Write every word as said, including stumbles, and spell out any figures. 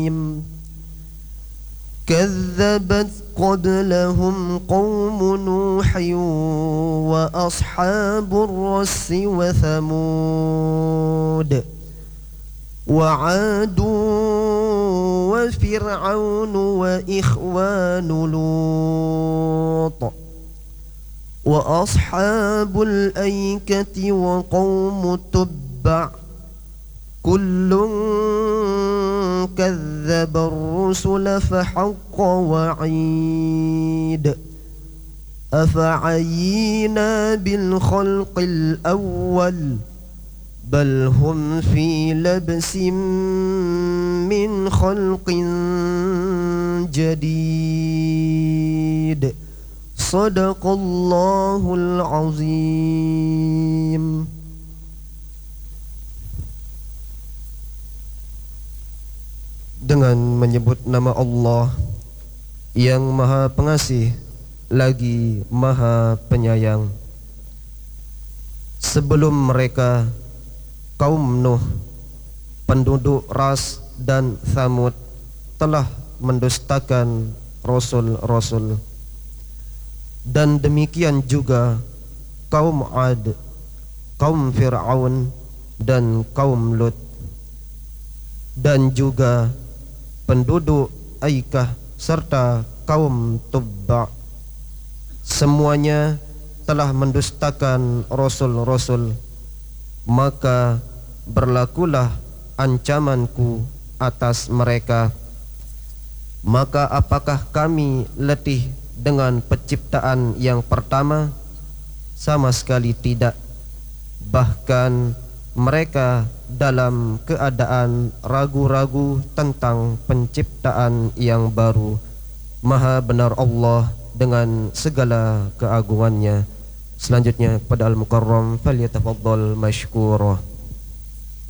كذبت قبلهم قوم نوح وأصحاب الرس وثمود وعاد وفرعون وإخوان لوط وأصحاب الأيكة وقوم تبع كل كذب الرسل فحق وعيد أفعينا بالخلق الأول بل هم في لبس من خلق جديد صدق الله العظيم. Dengan menyebut nama Allah yang Maha Pengasih lagi Maha Penyayang. Sebelum mereka kaum Nuh, penduduk Ras dan Thamud telah mendustakan rasul-rasul. Dan demikian juga kaum Ad, kaum Fir'aun dan kaum Lut, dan juga penduduk Aikah serta kaum Tubba. Semuanya telah mendustakan rasul-rasul, maka berlakulah ancamanku atas mereka. Maka apakah kami letih dengan penciptaan yang pertama? Sama sekali tidak. Bahkan mereka dalam keadaan ragu-ragu tentang penciptaan yang baru. Maha benar Allah dengan segala keagungannya. Selanjutnya kepada Al-Mukarram, falyatafaddal mashkura.